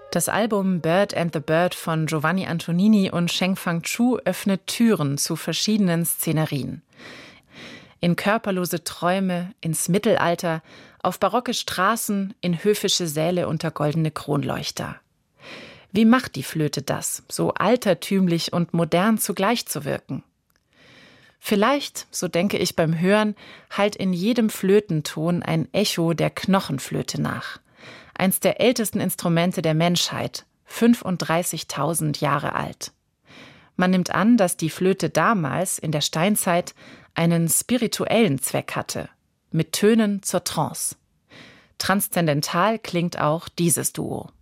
Das Album Bird and the Bird von Giovanni Antonini und Sheng-Fang Chu öffnet Türen zu verschiedenen Szenerien. In körperlose Träume, ins Mittelalter, auf barocke Straßen, in höfische Säle unter goldene Kronleuchter. Wie macht die Flöte das, so altertümlich und modern zugleich zu wirken? Vielleicht, so denke ich beim Hören, hallt in jedem Flötenton ein Echo der Knochenflöte nach. Eins der ältesten Instrumente der Menschheit, 35.000 Jahre alt. Man nimmt an, dass die Flöte damals, in der Steinzeit, einen spirituellen Zweck hatte, mit Tönen zur Trance. Transzendental klingt auch dieses Duo.